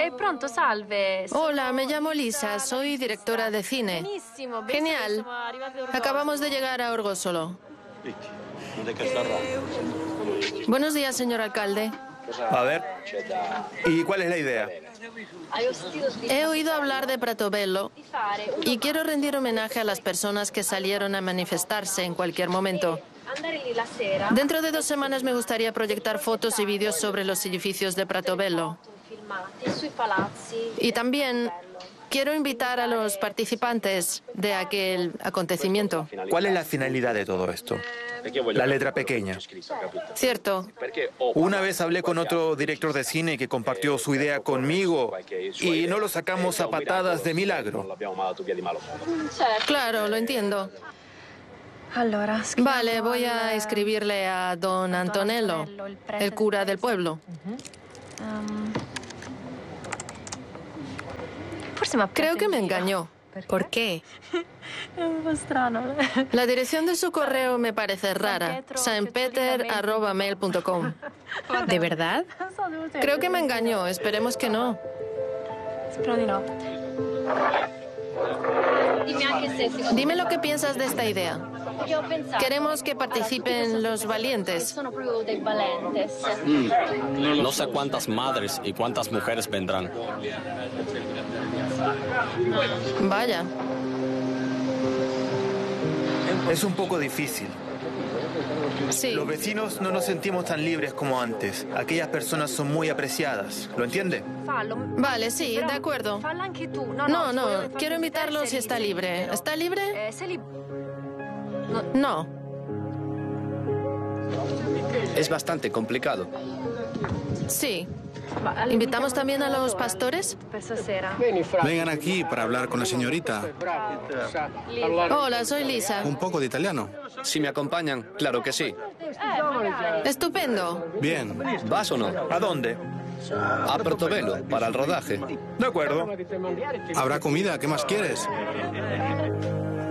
pronto, salve. Hola, me llamo Lisa, soy directora de cine. Genial. Acabamos de llegar a Orgosolo. Buenos días, señor alcalde. A ver, ¿y cuál es la idea? He oído hablar de Pratovelo y quiero rendir homenaje a las personas que salieron a manifestarse en cualquier momento. Dentro de 2 semanas me gustaría proyectar fotos y vídeos sobre los edificios de Pratovelo. Y también quiero invitar a los participantes de aquel acontecimiento. ¿Cuál es la finalidad de todo esto? La letra pequeña. Cierto. Una vez hablé con otro director de cine que compartió su idea conmigo y no lo sacamos a patadas de milagro. Claro, lo entiendo. Vale, voy a escribirle a don Antonello, el cura del pueblo. Creo que me engañó. ¿Por qué? La dirección de su correo me parece rara. sanpeter@mail.com. ¿De verdad? Creo que me engañó. Esperemos que no. Dime lo que piensas de esta idea. Queremos que participen los valientes. No sé cuántas madres y cuántas mujeres vendrán. Vaya. Es un poco difícil. Sí. Los vecinos no nos sentimos tan libres como antes. Aquellas personas son muy apreciadas. ¿Lo entiende? Vale, sí, de acuerdo. No, quiero invitarlo si está libre. ¿Está libre? No. Es bastante complicado. Sí. ¿Invitamos también a los pastores? Vengan aquí para hablar con la señorita. Hola, soy Lisa. Un poco de italiano. Si me acompañan, claro que sí. Estupendo. Bien. ¿Vas o no? ¿A dónde? A Pratovelo, para el rodaje. De acuerdo. ¿Habrá comida? ¿Qué más quieres?